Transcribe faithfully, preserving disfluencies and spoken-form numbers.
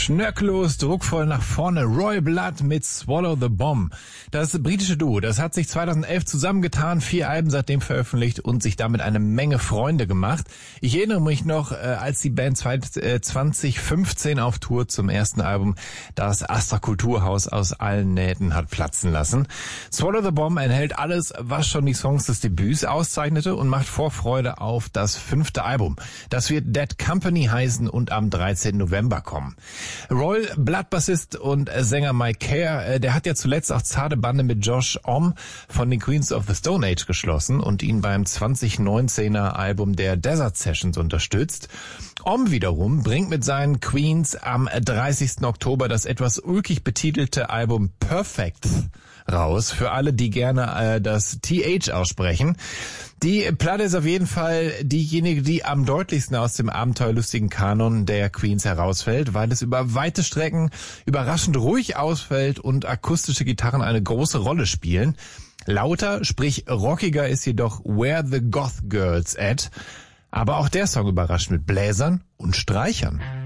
Schnörkellos, druckvoll nach vorne, Royal Blood mit Swallow the Bomb. Das britische Duo, das hat sich zweitausendelf zusammengetan, vier Alben seitdem veröffentlicht und sich damit eine Menge Freunde gemacht. Ich erinnere mich noch, als die Band zwanzig fünfzehn auf Tour zum ersten Album das Astra Kulturhaus aus allen Nähten hat platzen lassen. Swallow the Bomb enthält alles, was schon die Songs des Debüts auszeichnete und macht Vorfreude auf das fünfte Album. Das wird Dead Company heißen und am dreizehnten November kommen. Royal Blood Bassist und Sänger Mike Kerr, der hat ja zuletzt auch zarte Bande mit Josh Homme von den Queens of the Stone Age geschlossen und ihn beim zwanzig neunzehner Album der Desert Sessions unterstützt. Homme wiederum bringt mit seinen Queens am dreißigsten Oktober das etwas ulkig betitelte Album Perfect raus, für alle, die gerne äh, das T H aussprechen. Die Platte ist auf jeden Fall diejenige, die am deutlichsten aus dem abenteuerlustigen Kanon der Queens herausfällt, weil es über weite Strecken überraschend ruhig ausfällt und akustische Gitarren eine große Rolle spielen. Lauter, sprich rockiger ist jedoch Where the Goth Girls At, aber auch der Song überrascht mit Bläsern und Streichern.